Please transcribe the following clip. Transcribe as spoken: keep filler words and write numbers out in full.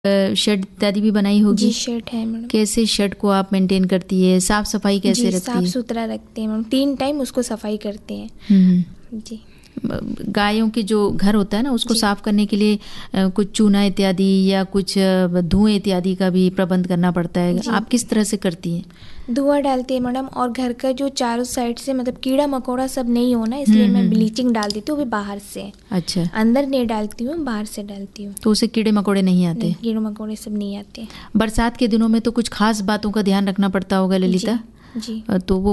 Shade इत्यादि भी बनाई होगी? जी शेड है मैडम। कैसे शेड को आप मेंटेन करती है, साफ सफाई कैसे रखती साफ है? सुथरा रखते हैं मैडम, तीन टाइम उसको सफाई करते हैं। हम्म जी। गायों के जो घर होता है ना उसको साफ करने के लिए कुछ चूना इत्यादि या कुछ धुएं इत्यादि का भी प्रबंध करना पड़ता है, आप किस तरह से करती हैं? धुआं डालती है मैडम, और घर का जो चारों साइड से मतलब कीड़ा मकोड़ा सब नहीं हो ना, इसलिए मैं ब्लीचिंग डाल देती हूँ, वो बाहर से। अच्छा, अंदर नहीं डालती हूँ, बाहर से डालती हूँ, तो उसे कीड़े मकोड़े नहीं आते? नहीं, कीड़े मकोड़े सब नहीं आते। बरसात के दिनों में तो कुछ खास बातों का ध्यान रखना पड़ता होगा ललिता? जी, जी। तो वो